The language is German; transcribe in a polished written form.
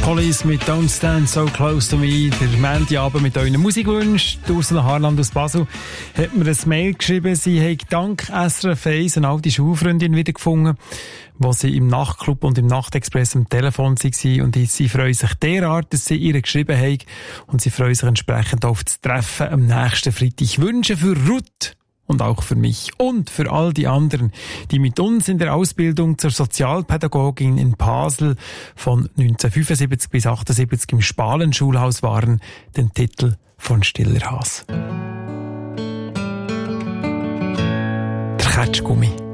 Police mit Don't Stand So Close to Me. Der Mandy-Abend mit euren Musikwünschen. Ursula Harland aus Basel hat mir ein Mail geschrieben. Sie hat dank SRF 1 eine alte Schulfreundin wiedergefunden, wo sie im Nachtclub und im Nachtexpress am Telefon war. Und sie freuen sich derart, dass sie ihr geschrieben haben. Und sie freuen sich entsprechend auf das Treffen am nächsten Freitag. Ich wünsche für Ruth und auch für mich und für all die anderen, die mit uns in der Ausbildung zur Sozialpädagogin in Basel von 1975 bis 1978 im Spalenschulhaus waren, den Titel von Stiller Has. Der Ketschgummi.